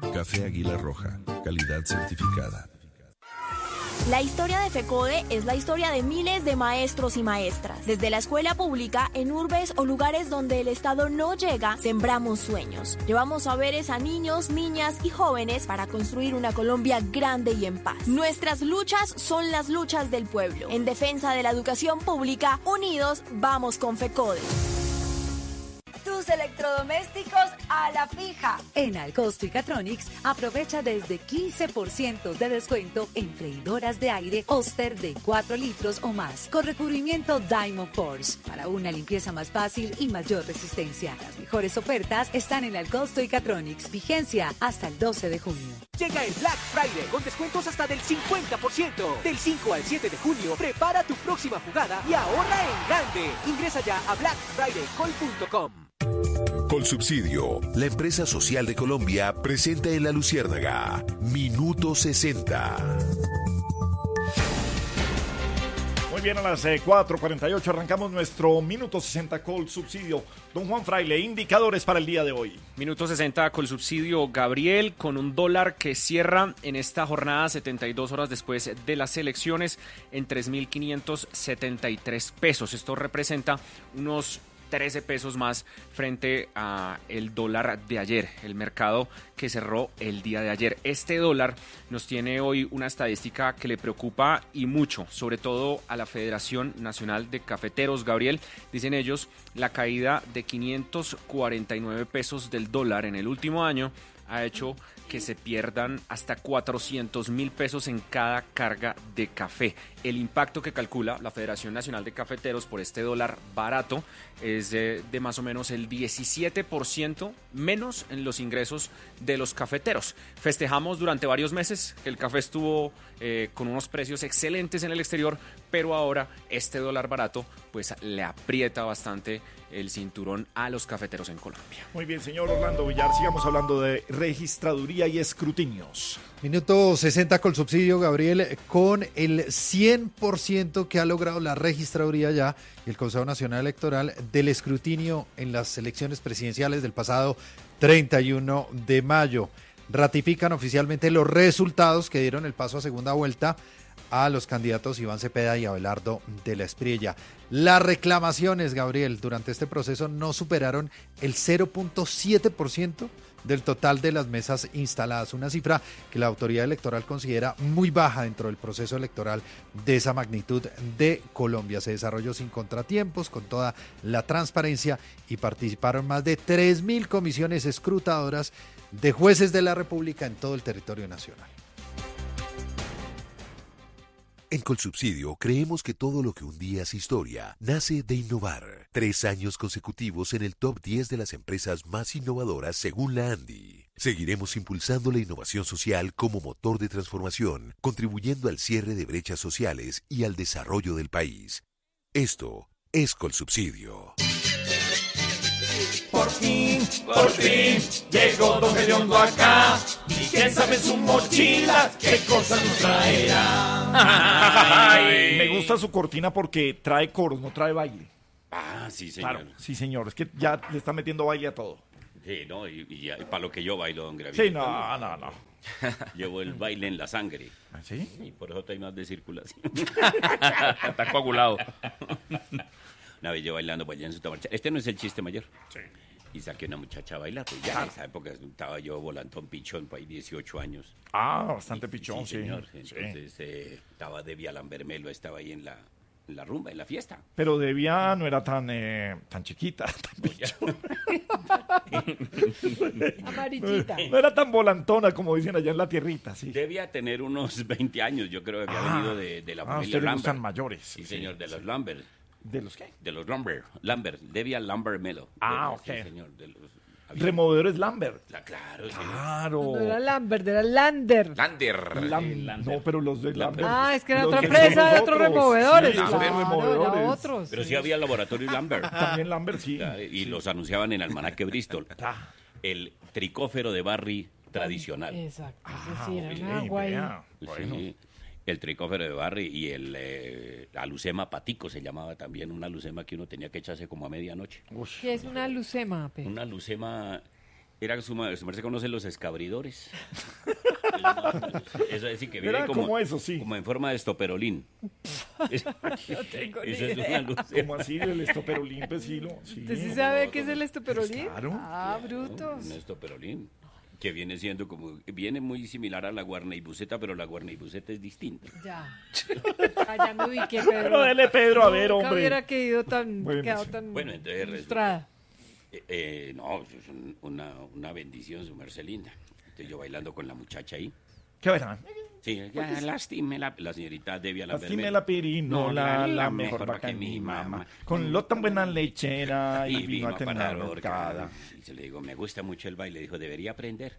Café Águila Roja, calidad certificada. La historia de FECODE es la historia de miles de maestros y maestras. Desde la escuela pública, en urbes o lugares donde el Estado no llega, sembramos sueños. Llevamos saberes a niños, niñas y jóvenes para construir una Colombia grande y en paz. Nuestras luchas son las luchas del pueblo. En defensa de la educación pública, unidos, vamos con FECODE. Tus electrodomésticos a la fija. En Alcosto y Catronics aprovecha desde 15% de descuento en freidoras de aire Oster de 4 litros o más con recubrimiento Diamond Force para una limpieza más fácil y mayor resistencia. Las mejores ofertas están en Alcosto y Catronics. Vigencia hasta el 12 de junio. Llega el Black Friday con descuentos hasta del 50%. Del 5 al 7 de junio, prepara tu próxima jugada y ahorra en grande. Ingresa ya a blackfridaycol.com. Colsubsidio, la empresa social de Colombia, presenta en La Luciérnaga Minuto 60. Muy bien, a las 4:48 arrancamos nuestro Minuto 60 Colsubsidio. Don Juan Fraile, indicadores para el día de hoy. Minuto 60 Colsubsidio, Gabriel, con un dólar que cierra en esta jornada 72 horas después de las elecciones en 3.573 pesos. Esto representa unos 13 pesos más frente a el dólar de ayer, el mercado que cerró el día de ayer. Este dólar nos tiene hoy una estadística que le preocupa y mucho, sobre todo a la Federación Nacional de Cafeteros. Gabriel, dicen ellos, la caída de 549 pesos del dólar en el último año ha hecho que se pierdan hasta 400.000 pesos en cada carga de café. El impacto que calcula la Federación Nacional de Cafeteros por este dólar barato es de más o menos el 17% menos en los ingresos de los cafeteros. Festejamos durante varios meses que el café estuvo con unos precios excelentes en el exterior, pero ahora este dólar barato pues le aprieta bastante el cinturón a los cafeteros en Colombia. Muy bien, señor Orlando Villar, sigamos hablando de registraduría y escrutinios. Minuto 60 Colsubsidio, Gabriel, con el 100% que ha logrado la registraduría ya y el Consejo Nacional Electoral del escrutinio en las elecciones presidenciales del pasado 31 de mayo. Ratifican oficialmente los resultados que dieron el paso a segunda vuelta a los candidatos Iván Cepeda y Abelardo de la Espriella. Las reclamaciones, Gabriel, durante este proceso no superaron el 0.7% del total de las mesas instaladas, una cifra que la autoridad electoral considera muy baja dentro del proceso electoral de esa magnitud de Colombia. Se desarrolló sin contratiempos, con toda la transparencia y participaron más de 3.000 comisiones escrutadoras de jueces de la República en todo el territorio nacional. En Colsubsidio creemos que todo lo que un día es historia nace de innovar. 3 años consecutivos en el top 10 de las empresas más innovadoras según la ANDI. Seguiremos impulsando la innovación social como motor de transformación, contribuyendo al cierre de brechas sociales y al desarrollo del país. Esto es Colsubsidio. Por fin, llegó Don Gediondo acá. Y quién sabe su mochila, qué cosas nos traerá. Me gusta su cortina porque trae coros, no trae baile. Ah, sí, señor. Claro, sí, señor, es que ya le está metiendo baile a todo. Sí, no, y para lo que yo bailo, don Gravito. Sí, no. Llevo el baile en la sangre. ¿Ah, sí? Y por eso hay más de circulación. Está coagulado. Una vez yo bailando por allá en Sutamarcha. Este no es el chiste mayor. Sí. Y saqué una muchacha a bailar. Pues ya en esa época estaba yo volantón pichón, por ahí 18 años. Ah, bastante pichón, sí. Señor. Entonces estaba Devia Lambermelo, estaba ahí en la rumba, en la fiesta. Pero Devia no era tan chiquita, tan pichón. Amarillita. No era tan volantona como dicen allá en la tierrita, sí. Debía tener unos 20 años, yo creo que había venido de la familia ustedes Lambert. gustan mayores. Sí, señor, de los Lambert. ¿De los qué? De los Lambert, Devia Lambermelo. Ok. Sí, señor, de los... Removedores Lambert. Claro, señor. Claro. No era Lambert, era Lander. No, pero los de Lambert. Ah, es que era Los otra de empresa de nosotros. otros removedores. Sí, esos claro, removedores. era otros. Pero sí había laboratorio Lambert. También Lambert, sí. Y los anunciaban en Almanaque Bristol. Ah. El tricófero de Barry tradicional. Exacto, sí, era un agua ahí. Bueno. Sí, el tricófero de Barry y el alucema patico se llamaba también, una alucema que uno tenía que echarse como a medianoche. ¿Qué es una lucema, Pepe? Una alucema Era su merced conoce los escabridores. Eso es decir, que viene Era como eso, sí. como en forma de estoperolín. No tengo ni Eso es idea. una luz. Como así, el estoperolín, pues sí, sí. ¿Usted sí sabe qué es el estoperolín? Claro. Ah, brutos. Un estoperolín. Que viene siendo viene muy similar a la guarneibuseta, pero la guarneibuseta es distinta. Ya. Ya me ubiqué, Pedro. Pero dele, Pedro, a ver, Nunca hombre. hubiera quedado tan Bueno, entonces ilustrada. no, es una bendición, su merced linda. Estoy yo bailando con la muchacha ahí. ¿Qué verán? Sí, ya lastime la señorita Devia la Lastime la pirinola, la mejor vaca que mi mamá. Con lo tan buena lechera y vino a tener parar horcada. Y se le digo, me gusta mucho el baile. Dijo, debería aprender.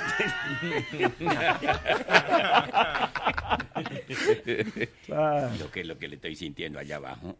Lo que le estoy sintiendo allá abajo.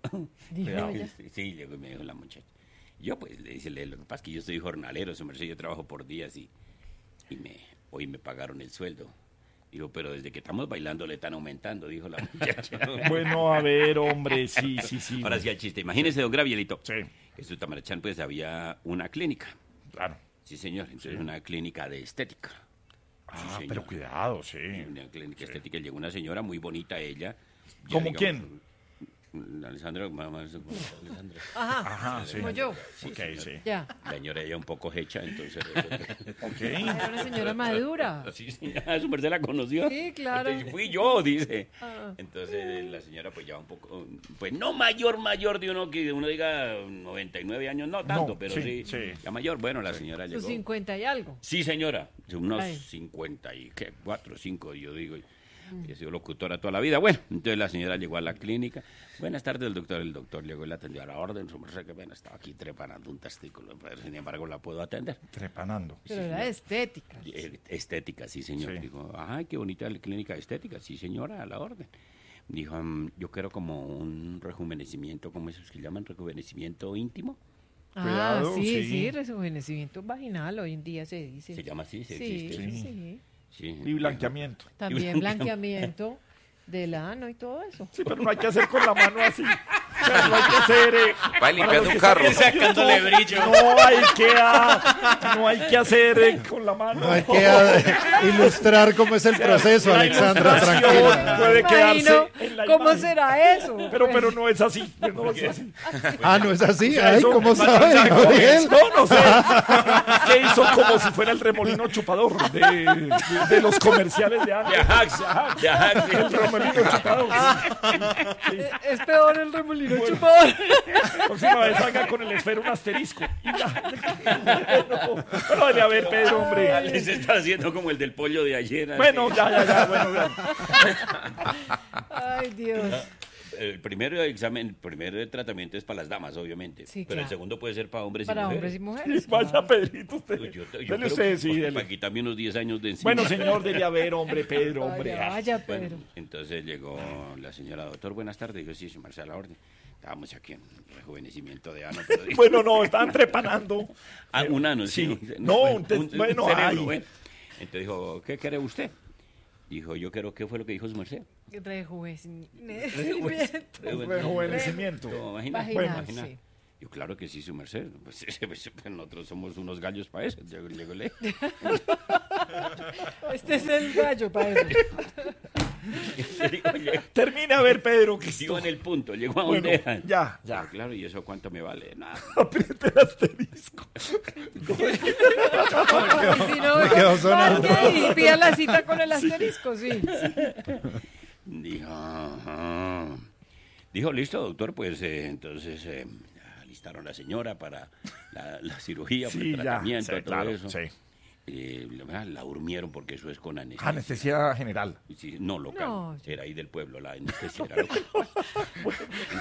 Sí, me dijo la muchacha. Yo pues le dice, lo que pasa es que yo soy jornalero, su merced, yo trabajo por días y hoy me pagaron el sueldo. Digo, pero desde que estamos bailando le están aumentando, dijo la muchacha. Bueno, a ver, hombre, sí. Ahora sí el chiste. Imagínese, don Gravielito. Sí. Que en Sutamarachán pues había una clínica. Claro. Sí, señor. Entonces una clínica de estética. Ah, pero cuidado, sí. Una clínica estética. Llegó una señora muy bonita, ella. ¿Cómo quién? Alessandra, mamá, Alessandra. Ajá, sí. como yo. Sí, Ok, señor. sí. Ya. La señora ella un poco hecha, entonces... Ok. Era una señora madura. Sí, su merced la conoció. Sí, claro. Entonces, fui yo, dice. Ah. Entonces la señora pues ya un poco, pues no mayor de uno que uno diga 99 años, no tanto, No, pero sí. ya mayor. Bueno, la señora Sus llegó. 50 y algo. Sí, señora, unos Ay. 54, 5, yo digo. He sido locutora toda la vida. Bueno, entonces la señora llegó a la clínica. Buenas tardes, el doctor. El doctor llegó y la atendió a la orden. Su merced, que bueno, estaba aquí trepanando un testículo, pero sin embargo la puedo atender. Trepanando. Pero era estética. Estética, sí, señor. Sí. Dijo, ay, qué bonita la clínica estética. Sí, señora, a la orden. Dijo, yo quiero como un rejuvenecimiento, ¿cómo es que llaman? Rejuvenecimiento íntimo. Cuidado, sí. sí, rejuvenecimiento vaginal hoy en día se dice. ¿Se llama así? ¿Se Sí, existe? sí. Sí. Y blanqueamiento. También blanqueamiento del ano y todo eso. Sí, pero no hay que hacer con la mano así. O sea, no hay que hacer... Va limpiando un carro. Sacándole brillo. No hay que hacer con la mano. No hay que ilustrar cómo es el proceso, La Alexandra, ilustración tranquila. puede quedarse Imagino, en la ¿cómo imagen. será eso? Pero no es así. No es así. Ah, ¿no es así? O sea, Ay, eso- ¿cómo sabe, Gabriel? No sé. Que hizo como si fuera el remolino chupador de los comerciales de Ajax. De Ajax, sí. El remolino chupador. Es peor el remolino chupador. Próxima vez haga con el esfero un asterisco. Y ya. Pero debe haber, Pedro, hombre. Se está haciendo como el del pollo de ayer. Bueno, ya. Bueno, ya. Ay, Dios. El primer examen, el primer tratamiento es para las damas, obviamente. Sí, pero el claro. segundo puede ser para hombres Para y mujeres. hombres y mujeres. Vaya, Pedrito, usted. Pues yo Dele creo usted, que sí, dele. para quitarme unos 10 años de encima. Bueno, señor, debe haber, hombre, Pedro, hombre. Vaya, Bueno, Pedro. entonces llegó la señora, doctor, buenas tardes. Dijo, sí, su merced, a la orden. Estábamos aquí en rejuvenecimiento de ano. Pero dijo, Bueno, no, estaban trepanando. un ano, Sí. sí. No, Bueno, bueno, cerebro, ay. bueno. Entonces dijo, ¿qué quiere usted? Dijo, yo quiero, ¿qué fue lo que dijo su merced? Rejuvenecimiento. Rejuvenecimiento. Imagina, Vaginal, imagina. sí. Yo, claro que sí, su merced. Pues, nosotros somos unos gallos para eso. Llegó le. Este es el gallo para eso. Termina a ver, Pedro, que Llegó en el punto, llegó a Bueno, donde era. ya. Ah, claro, ¿y eso cuánto me vale? Nada. Apriete el asterisco. Y si no, Me quedó sonando. marque y pida la cita con el asterisco, sí. Dijo, ajá. Dijo, listo, doctor, pues entonces alistaron a la señora para la cirugía, para Sí, el ya. tratamiento, Sí, todo claro, eso. sí. La durmieron porque eso es con anestesia. Anestesia general. Sí, no local, No. era ahí del pueblo, la anestesia era local.